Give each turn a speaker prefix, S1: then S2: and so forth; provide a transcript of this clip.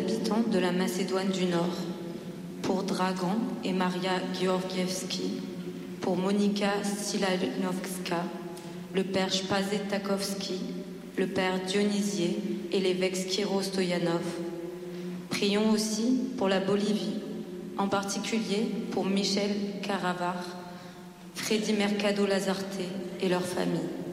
S1: habitants de la Macédoine du Nord, pour Dragan et Maria Georgievski, pour Monika Silanovska, le père Spazetakovski, le père Dionysier et l'évêque Skiro Stoyanov. Prions aussi pour la Bolivie, en particulier pour Michel Caravar, Freddy Mercado Lazarte et leurs familles.